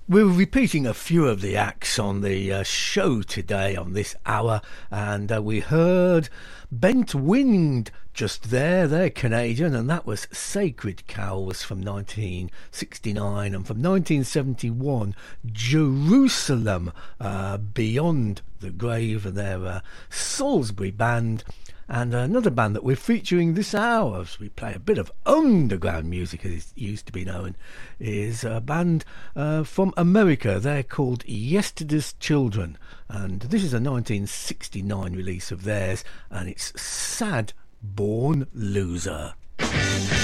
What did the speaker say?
We're repeating a few of the acts on the show today on this hour, and we heard Bent Wind just there. They're Canadian, and that was Sacred Cows from 1969, and from 1971 Jerusalem, Beyond the Grave, and their Salisbury band. And another band that we're featuring this hour, as we play a bit of underground music as it used to be known, is a band from America. They're called Yesterday's Children, and this is a 1969 release of theirs, and it's Sad Born Loser.